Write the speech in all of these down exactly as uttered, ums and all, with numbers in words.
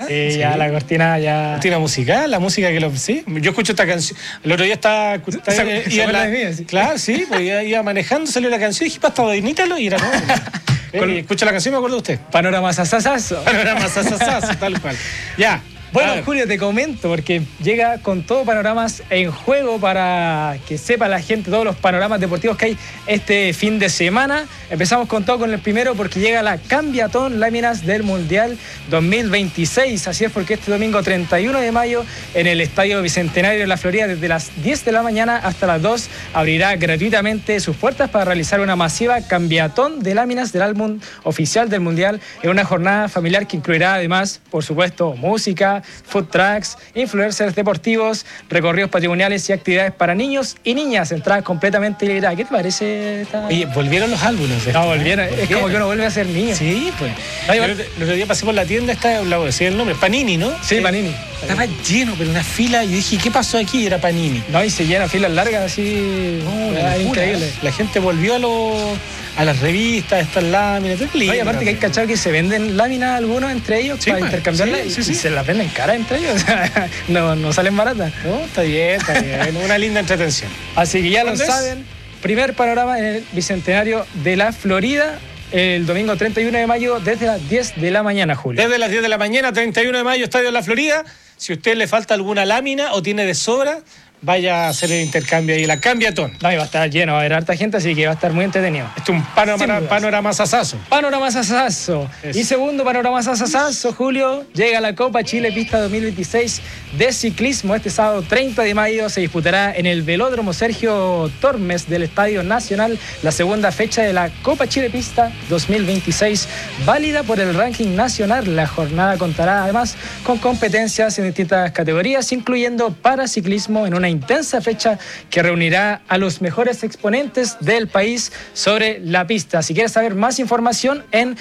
Eh, sí. Ya la cortina ya... Cortina musical, la música que lo... Sí, yo escucho esta canción. El otro día estaba... estaba Esa- iba esa en la- es mía, sí. Claro, sí, pues iba, iba manejando, salió la canción y dije, pasta, bonítalo, y era no. Con- Eh, escucho la canción y me acuerdo de usted. Panorama sasasazo. Panorama sasasazo, tal cual. Ya. Bueno, a ver. Julio, te comento, porque llega con todo panoramas en juego para que sepa la gente todos los panoramas deportivos que hay este fin de semana. Empezamos con todo con el primero porque llega la Cambiatón Láminas del Mundial dos mil veintiséis. Así es, porque este domingo treinta y uno de mayo en el Estadio Bicentenario de la Florida, desde las diez de la mañana hasta las dos, abrirá gratuitamente sus puertas para realizar una masiva Cambiatón de láminas del álbum oficial del Mundial, en una jornada familiar que incluirá además, por supuesto, música, food trucks, influencers deportivos, recorridos patrimoniales y actividades para niños y niñas. Entradas completamente liberadas. ¿Qué te parece esta? Oye, volvieron los álbumes. No, volvieron. Es como que uno vuelve a ser niño. Sí, pues. Ay, El otro- el otro día pasé por la tienda, está, la voy a decir el nombre, Panini, ¿no? Sí, Eh, Panini. Estaba lleno, pero una fila, y dije, ¿qué pasó aquí? Era Panini. No, y se llena filas largas así. No, Ah, una locura, increíble. ¿eh? La gente volvió a, los a las revistas, a estas láminas. Es lindo, Oye, aparte que hay cachado que se venden láminas algunos entre ellos Sí, para pues, intercambiarlas sí, y, sí, sí. y se las venden caras entre ellos. O sea, no, no salen baratas. No, está bien, está bien. Una linda entretención. Así que ya lo ¿Cuándo es? saben. Primer panorama en el Bicentenario de la Florida, el domingo treinta y uno de mayo, desde las diez de la mañana, Julio. Desde las diez de la mañana, treinta y uno de mayo, Estadio de la Florida. Si a usted le falta alguna lámina o tiene de sobra, vaya a hacer el intercambio ahí, la Cambiatón. No, y va a estar lleno, va a haber harta gente, así que va a estar muy entretenido. Esto es un Sin panorama, dudas. panorama sasazo. Panorama Sasazo. Eso. Y segundo panorama Sasazo, Julio, llega la Copa Chile Pista dos mil veintiséis de ciclismo. Este sábado treinta de mayo se disputará en el Velódromo Sergio Tormes del Estadio Nacional la segunda fecha de la Copa Chile Pista dos mil veintiséis, válida por el ranking nacional. La jornada contará además con competencias en distintas categorías, incluyendo paraciclismo, en una intensa fecha que reunirá a los mejores exponentes del país sobre la pista. Si quieres saber más información, en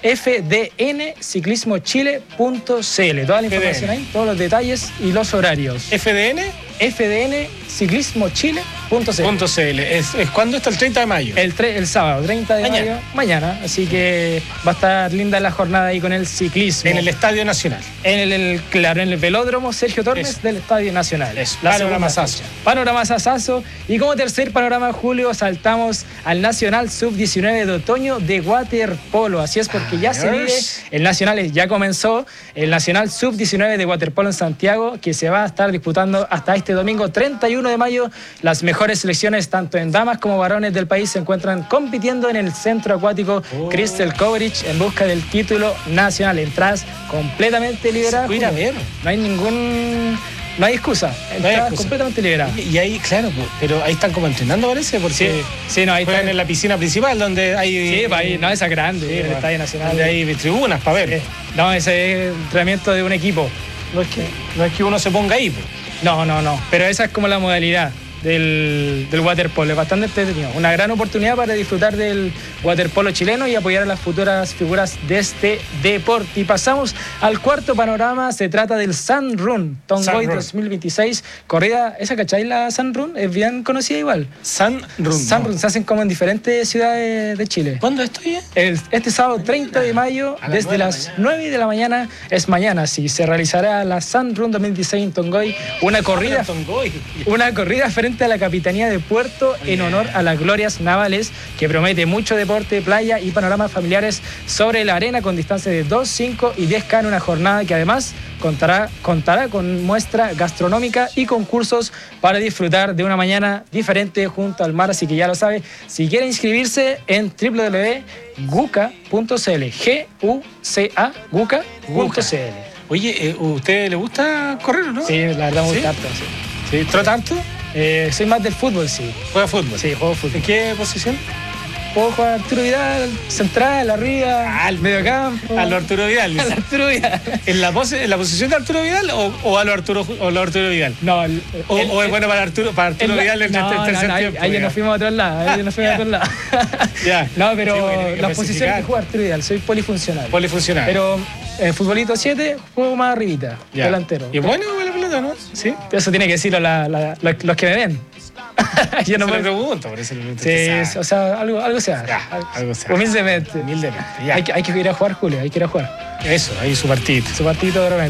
f d n ciclismo chile punto c l. Toda la información ahí, todos los detalles y los horarios. F D N f d n ciclismo chile punto c l. punto c l. ¿Es, es cuándo? Está el treinta de mayo. El, tre- el sábado, treinta de Mañana. mayo, mañana. Así que va a estar linda la jornada ahí con el ciclismo. En el Estadio Nacional. En el, el- claro, en el velódromo Sergio Tormes Eso. del Estadio Nacional. Eso. La Panorama segunda Sazo. fecha. Panorama Sasazo. Y como tercer panorama, Julio, saltamos al Nacional sub diecinueve de otoño de waterpolo. Así es, porque ya se vive, Yes. el Nacional ya comenzó, el Nacional sub diecinueve de waterpolo en Santiago, que se va a estar disputando hasta este domingo treinta y uno de mayo. Las mejores selecciones, tanto en damas como varones del país, se encuentran compitiendo en el centro acuático Oh. Crystal Coverage en busca del título nacional. Entradas completamente liberadas. puede ir a Julio. ver. No hay ningún... No hay excusa. Entradas excusa. completamente liberadas. Y, y ahí, claro, pues, pero ahí están como entrenando, parece, porque Sí, sí, no, ahí juegan está. en la piscina principal, donde hay... Sí, para ahí, no, esa es grande, Sí, el bueno, Estadio Nacional. donde hay tribunas para ver. Eh, No, ese es entrenamiento de un equipo. No es que, no es que uno se ponga ahí, pues. No, no, no. Pero esa es como la modalidad del, del waterpolo. Es bastante entretenido. Una gran oportunidad para disfrutar del waterpolo chileno y apoyar a las futuras figuras de este deporte. Y pasamos al cuarto panorama. Se trata del Sun Run Sun Tongoy Run. dos mil veintiséis. Corrida, ¿esa cachai la Sun Run? Es bien conocida igual. Sun Run. Sun Run se hacen como en diferentes ciudades de Chile. ¿Cuándo esto ya? El- este sábado treinta de mayo, A las desde nueve de la las mañana. nueve de la mañana, es mañana, sí, se realizará la Sun Run dos mil dieciséis en Tongoy, una corrida, Tongoy. una corrida frente a la Capitanía de Puerto en honor a las glorias navales, que promete mucho deporte, playa y panoramas familiares sobre la arena con distancia de dos, cinco y diez K en una jornada que además contará, contará con muestra gastronómica y concursos para disfrutar de una mañana diferente junto al mar. Así que ya lo sabe, si quiere inscribirse en w w w punto guca punto c l, G U C A, guca punto c l. Oye, eh, ¿a usted le gusta correr o no? Sí, la verdad me ¿Sí? gusta harto, sí. ¿Sí? ¿Trota harto? Eh, soy más del fútbol, sí. ¿Juega fútbol? Sí, juego fútbol. ¿En qué posición? Puedo jugar Arturo Vidal, central, arriba, Al medio campo. A lo Arturo Vidal. Al Arturo Vidal. ¿En la, pose, en la posición de Arturo Vidal o, o a lo Arturo, o lo Arturo Vidal? No, el, O, el- o es bueno para Arturo, para Arturo el- Vidal el, no, ter- no, tercer no, ahí, tiempo? ahí ya digamos. nos fuimos a otro lado, ahí ya nos fuimos a otro lado. Ya. No, pero Sí, porque hay que las posiciones especificar. que juega Arturo Vidal, soy polifuncional. Polifuncional. Pero en futbolito siete juego más arribita, Ya. delantero. Y bueno con la pelota, ¿no? Sí. Eso tiene que decirlo la- la- los, los que me ven. Yo no se le me... pregunto, por eso le pregunto. Sí, Usted o sabe. sea, algo, algo se hace. Ya, algo se hace. Humildemente. Humildemente, ya. Hay que, hay que ir a jugar, Julio, hay que ir a jugar. Eso, ahí su partido. Su partidito de repente.